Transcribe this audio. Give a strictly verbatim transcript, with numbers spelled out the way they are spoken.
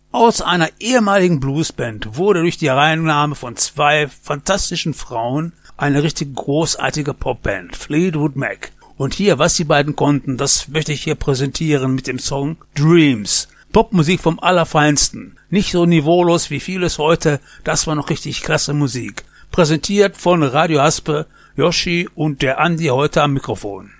Aus einer ehemaligen Bluesband wurde durch die Hereinnahme von zwei fantastischen Frauen eine richtig großartige Popband, Fleetwood Mac. Und hier, was die beiden konnten, das möchte ich hier präsentieren mit dem Song Dreams. Popmusik vom Allerfeinsten. Nicht so niveaulos wie vieles heute, das war noch richtig klasse Musik. Präsentiert von Radio Haspe, Yoshi und der Andi heute am Mikrofon.